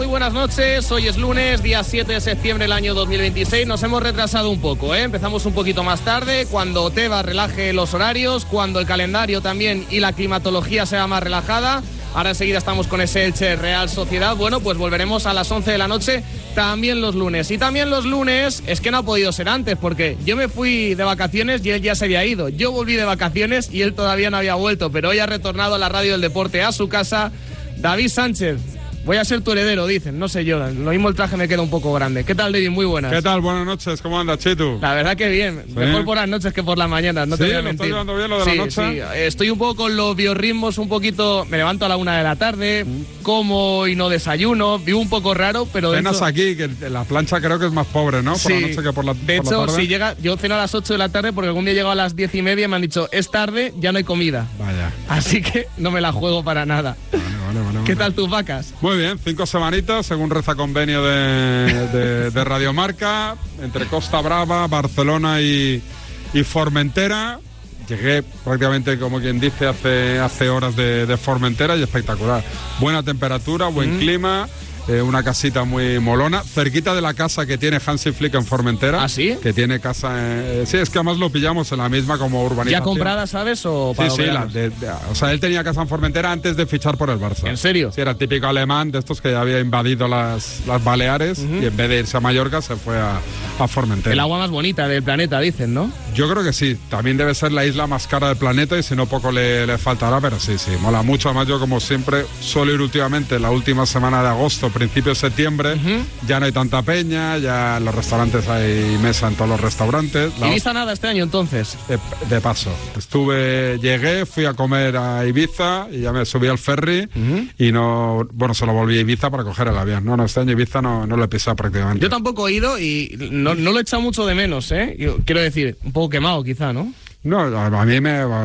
muy buenas noches. Hoy es lunes, día 7 de septiembre del año 2026. Nos hemos retrasado un poco, ¿eh? Empezamos un poquito más tarde, cuando Tebas relaje los horarios, cuando el calendario también y la climatología sea más relajada. Ahora enseguida estamos con ese Elche Real Sociedad. Bueno, pues volveremos a las 11 de la noche, también los lunes. Y también los lunes es que no ha podido ser antes, porque yo me fui de vacaciones y él ya se había ido. Yo volví de vacaciones y él todavía no había vuelto, pero hoy ha retornado a la radio del deporte, a su casa. David Sánchez, voy a ser tu heredero, dicen, no sé yo, lo mismo el traje me queda un poco grande. ¿Qué tal, David? Muy buenas. ¿Qué tal? Buenas noches, ¿cómo andas, Chitu? La verdad que bien, ¿sí? Mejor por las noches que por las mañanas, no te voy a mentir. ¿Estás llevando bien lo de la noche? Sí, estoy un poco con los biorritmos, un poquito, me levanto a la 1 de la tarde, como y no desayuno, vivo un poco raro, pero... Cenas aquí, que la plancha creo que es más pobre, ¿no? Por la noche que por la tarde. De hecho, si llega, yo ceno a las 8 de la tarde porque algún día he llegado a las 10:30 y me han dicho, es tarde, ya no hay comida. Vaya. Así que no me la juego para nada. Vale. ¿Qué tal tus vacas? Muy bien, 5 semanitas, según reza convenio de Radiomarca, entre Costa Brava, Barcelona y Formentera. Llegué prácticamente, como quien dice, hace horas de Formentera y espectacular. Buena temperatura, buen clima. Una casita muy molona, cerquita de la casa que tiene Hansi Flick en Formentera. ¿Ah, sí? Que tiene casa... sí, es que además lo pillamos en la misma como urbanización. ¿Ya comprada, sabes? O para sí, o sea, él tenía casa en Formentera antes de fichar por el Barça. ¿En serio? Sí, era el típico alemán de estos que ya había invadido las Baleares y en vez de irse a Mallorca se fue a Formentera. El agua más bonita del planeta, dicen, ¿no? Yo creo que sí, también debe ser la isla más cara del planeta y si no poco le faltará, pero sí, mola mucho. Además yo como siempre suelo ir últimamente la última semana de agosto, principio de septiembre, ya no hay tanta peña, ya en los restaurantes hay mesa en todos los restaurantes. ¿Ibiza nada este año entonces? De paso, llegué, fui a comer a Ibiza y ya me subí al ferry y solo volví a Ibiza para coger el avión. No, este año Ibiza no lo he pisado prácticamente. Yo tampoco he ido y no lo he echado mucho de menos, ¿eh? Yo quiero decir, un poco quemado quizá, ¿no? No, a mí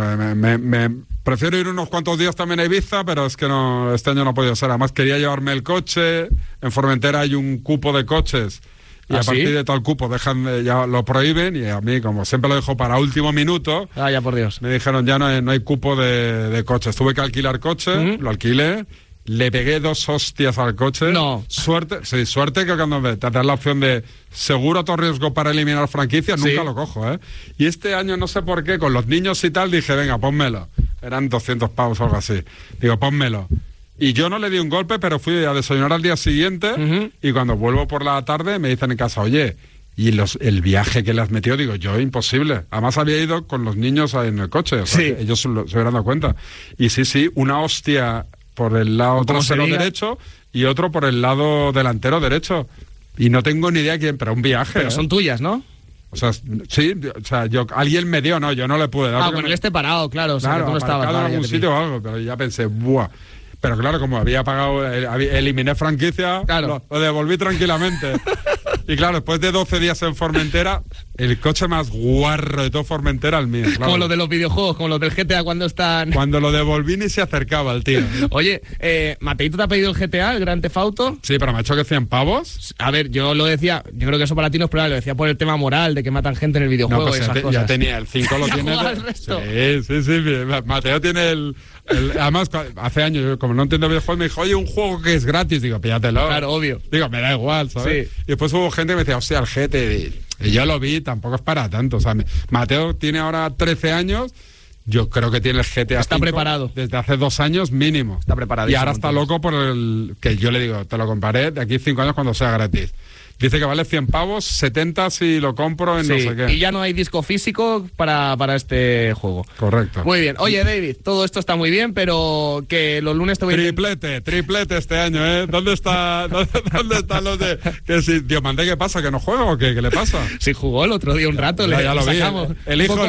me prefiero ir unos cuantos días también a Ibiza, pero es que no, este año no ha podido ser. Además quería llevarme el coche. En Formentera hay un cupo de coches y a partir de tal cupo ya lo prohíben y a mí, como siempre lo dejo para último minuto, ya por Dios, me dijeron ya no hay cupo de coches. Tuve que alquilar coche, lo alquilé. Le pegué 2 hostias al coche. No. Suerte que cuando te das la opción de seguro a todo riesgo para eliminar franquicias, nunca lo cojo, ¿eh? Y este año no sé por qué, con los niños y tal, dije, venga, pónmelo. Eran 200 pavos o algo así. Digo, pónmelo. Y yo no le di un golpe, pero fui a desayunar al día siguiente y cuando vuelvo por la tarde me dicen en casa, oye, y el viaje que le has metido, digo, yo, imposible. Además había ido con los niños en el coche, o sea, que ellos se hubieran dado cuenta. Y sí, una hostia por el lado trasero derecho y otro por el lado delantero derecho. Y no tengo ni idea quién, pero un viaje. Pero son tuyas, ¿no? O sea, sí, alguien me dio, no, yo no le pude dar. Bueno, parado, claro. O sea, claro, que tú no estabas en algún sitio o algo, pero ya pensé, ¡buah! Pero claro, como había pagado, eliminé franquicia, lo devolví tranquilamente. Y claro, después de 12 días en Formentera, el coche más guarro de todo Formentera, el mío. Claro. Como lo de los videojuegos, como los del GTA cuando están... Cuando lo devolví ni se acercaba el tío. Oye, ¿Mateito te ha pedido el GTA, el Grand Theft Auto? Sí, pero me ha hecho que 100 pavos. A ver, yo lo decía, yo creo que eso para ti no es probable, lo decía por el tema moral, de que matan gente en el videojuego y esas cosas. Ya tenía, el 5 lo tiene... El resto. Sí, Mateo tiene además, hace años, yo, como no entiendo videojuegos, me dijo, oye, un juego que es gratis. Digo, píllatelo. Claro, obvio. Digo, me da igual, ¿sabes? Sí. Y después hubo gente que me decía, hostia, el GT. Y yo lo vi, tampoco es para tanto. O sea, Mateo tiene ahora 13 años. Yo creo que tiene el GTA. Está 5 preparado. Desde hace 2 años mínimo. Está preparado. Y ahora está loco por el... Que yo le digo, te lo compraré de aquí 5 años cuando sea gratis. Dice que vale 100 pavos, 70 si lo compro en no sé qué. Y ya no hay disco físico para este juego. Correcto. Muy bien. Oye, David, todo esto está muy bien, pero que los lunes te voy a... Triplete este año, ¿eh? ¿Dónde están los de...? Que si Diomandé, ¿qué pasa? ¿Que no juega o qué? ¿Qué le pasa? Sí, jugó el otro día un rato. Ya lo vi. El hijo